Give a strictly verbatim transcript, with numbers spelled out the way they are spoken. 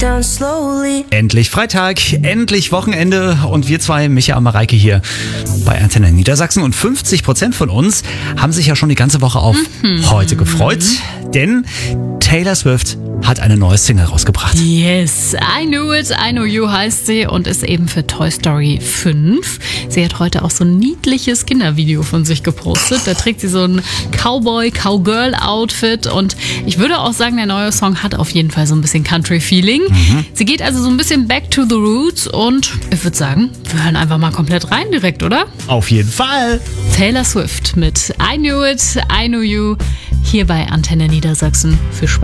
down slowly. Endlich Freitag, endlich Wochenende und wir zwei, Micha und Mareike hier bei Antenne Niedersachsen. Und fünfzig Prozent von uns haben sich ja schon die ganze Woche auf mhm. heute gefreut, denn Taylor Swift hat eine neue Single rausgebracht. Yes, I Knew It, I Know You heißt sie und ist eben für Toy Story fünf. Sie hat heute auch so ein niedliches Kindervideo von sich gepostet. Da trägt sie so ein Cowboy-Cowgirl-Outfit und ich würde auch sagen, der neue Song hat auf jeden Fall so ein bisschen Country-Feeling. Mhm. Sie geht also so ein bisschen back to the roots und ich würde sagen, wir hören einfach mal komplett rein direkt, oder? Auf jeden Fall! Taylor Swift mit I Knew It, I Know You hier bei Antenne Niedersachsen. Für Spaß.